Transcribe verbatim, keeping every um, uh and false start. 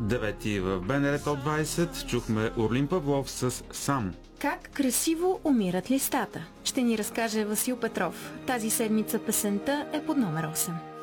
Девети в БНР Топ двайсет чухме Орлин Павлов с «Сам». Как красиво умират листата, ще ни разкаже Васил Петров. Тази седмица песента е под номер осем.